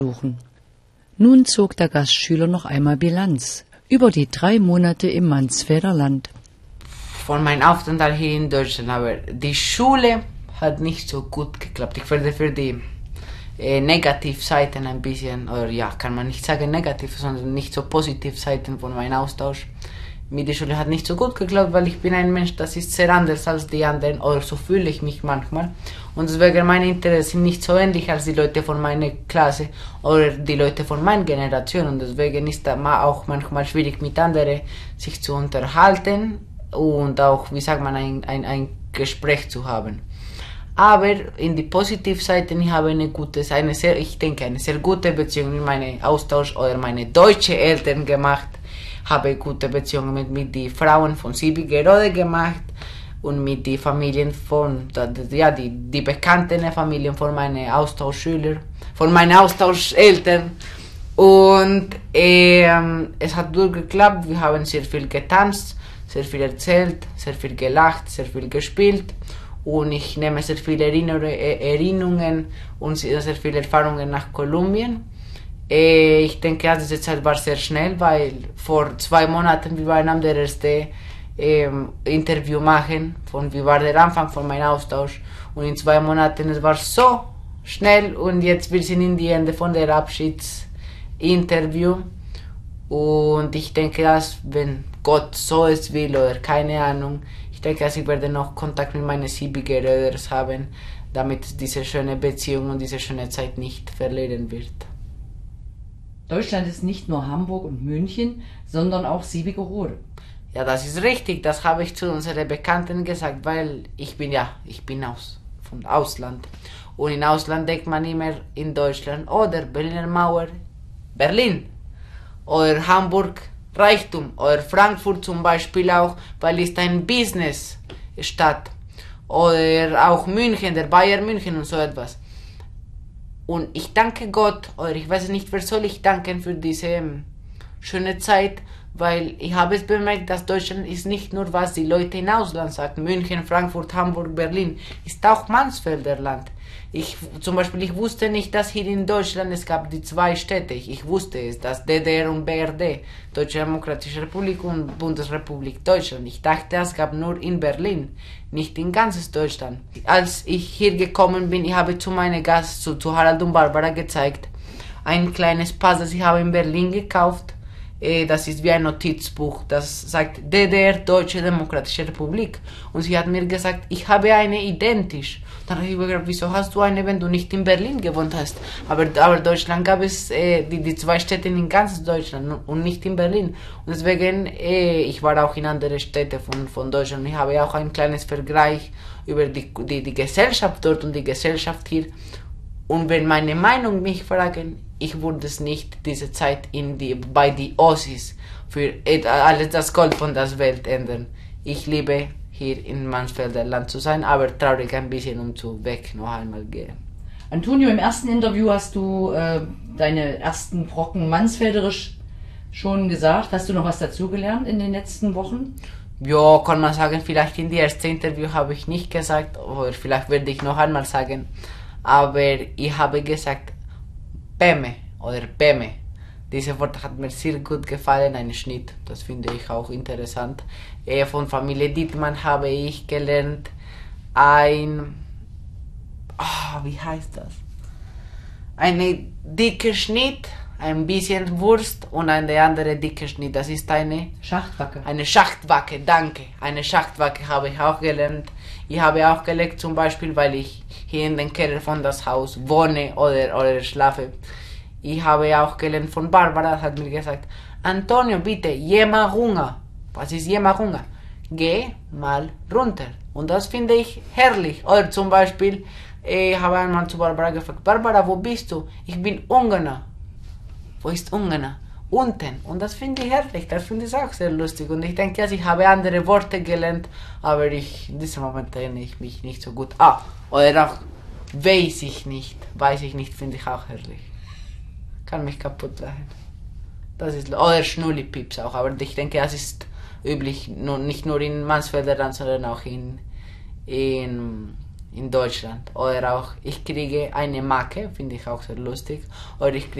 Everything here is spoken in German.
suchen. Nun zog der Gastschüler noch einmal Bilanz über die 3 Monate im Mansfelder Land. Von meinem Aufenthalt hier in Deutschland, aber die Schule hat nicht so gut geklappt. Ich werde für die Negativseiten ein bisschen, oder ja, kann man nicht sagen negativ, sondern nicht so positiv Seiten von meinem Austausch mit der Schule hat nicht so gut geklappt, weil ich bin ein Mensch, das ist sehr anders als die anderen, oder so fühle ich mich manchmal. Und deswegen meine Interessen sind nicht so ähnlich als die Leute von meiner Klasse oder die Leute von meiner Generation. Und deswegen ist es auch manchmal schwierig mit anderen sich zu unterhalten und auch, wie sagt man, ein Gespräch zu haben. Aber in die Positivseite, ich habe eine sehr gute Beziehung mit meinem Austausch oder meine deutschen Eltern gemacht. Habe gute Beziehungen mit den Frauen von Sibi gerade gemacht und mit den Familien von, die bekannten Familien von meinen Austauschschülern, von meinen Austauscheltern. Und es hat gut geklappt, wir haben sehr viel getanzt, sehr viel erzählt, sehr viel gelacht, sehr viel gespielt. Und ich nehme sehr viele Erinnerungen und sehr viele Erfahrungen nach Kolumbien. Ich denke, diese Zeit war sehr schnell, weil vor 2 Monaten wir waren der erste Interview machen, wie war der Anfang von meinem Austausch. Und in 2 Monaten, es war so schnell und jetzt wir sind in die Ende von der Abschiedsinterview. Und ich denke, dass wenn Gott so es will oder keine Ahnung, ich denke, dass ich werde noch Kontakt mit meinen Sibi-Geräders haben, damit diese schöne Beziehung und diese schöne Zeit nicht verlieren wird. Deutschland ist nicht nur Hamburg und München, sondern auch Siebigerode. Ja, das ist richtig, das habe ich zu unseren Bekannten gesagt, weil ich bin vom Ausland. Und im Ausland denkt man immer in Deutschland oder Berliner Mauer, Berlin. Oder Hamburg, Reichtum. Oder Frankfurt zum Beispiel auch, weil es ein Business-Stadt. Oder auch München, der Bayern München und so etwas. Und ich danke Gott, oder ich weiß nicht, wer soll ich danken für diese schöne Zeit, weil ich habe es bemerkt, dass Deutschland ist nicht nur, was die Leute im Ausland sagen, München, Frankfurt, Hamburg, Berlin, ist auch Mansfelder Land. Ich wusste nicht, dass hier in Deutschland es gab die 2 Städte. Ich wusste es, dass DDR und BRD, Deutsche Demokratische Republik und Bundesrepublik Deutschland. Ich dachte, es gab nur in Berlin, nicht in ganzes Deutschland. Als ich hier gekommen bin, ich habe zu meinem Gast, zu Harald und Barbara gezeigt, ein kleines Pass, das ich habe in Berlin gekauft. Das ist wie ein Notizbuch, das sagt DDR, Deutsche Demokratische Republik. Und sie hat mir gesagt, ich habe eine identisch. Dann habe ich gesagt, wieso hast du eine, wenn du nicht in Berlin gewohnt hast? Aber Deutschland gab es die 2 Städte in ganz Deutschland und nicht in Berlin. Und deswegen, ich war auch in anderen Städten von Deutschland. Ich habe auch ein kleines Vergleich über die Gesellschaft dort und die Gesellschaft hier. Und wenn meine Meinung mich fragen, ich würde es nicht diese Zeit bei den Ossis für alles das Gold von der Welt ändern. Ich liebe hier in Mansfelder Land zu sein, aber traurig ein bisschen zu weg noch einmal gehen. Antonio, im ersten Interview hast du deine ersten Brocken Mansfelderisch schon gesagt. Hast du noch was dazugelernt in den letzten Wochen? Ja, kann man sagen, vielleicht in die erste Interview habe ich nicht gesagt, oder vielleicht werde ich noch einmal sagen, aber ich habe gesagt, Peme oder Peme. Dieses Wort hat mir sehr gut gefallen, ein Schnitt, das finde ich auch interessant. Von Familie Dittmann habe ich gelernt wie heißt das? Eine dicke Schnitt, ein bisschen Wurst und eine andere dicke Schnitt. Das ist eine Schachtwacke. Eine Schachtwacke, danke. Eine Schachtwacke habe ich auch gelernt. Ich habe auch gelernt, zum Beispiel, weil ich hier in den Keller von das Haus wohne oder schlafe. Ich habe auch gelernt von Barbara, hat mir gesagt, Antonio, bitte, geh mal runter. Was ist geh mal runter? Geh mal runter. Und das finde ich herrlich. Oder zum Beispiel, ich habe einmal zu Barbara gefragt, Barbara, wo bist du? Ich bin Ungarn. Wo ist Ungarn? Unten. Und das finde ich herrlich, das finde ich auch sehr lustig. Und ich denke, ich habe andere Worte gelernt, aber in diesem Moment erinnere ich mich nicht so gut. Oder auch weiß ich nicht, finde ich auch herrlich. Kann mich kaputt lachen. Das ist, oder Schnullipips auch, aber ich denke, das ist üblich, nicht nur in Mansfelder Land, sondern auch in in Deutschland. Oder auch, ich kriege eine Marke, finde ich auch sehr lustig. Oder ich kriege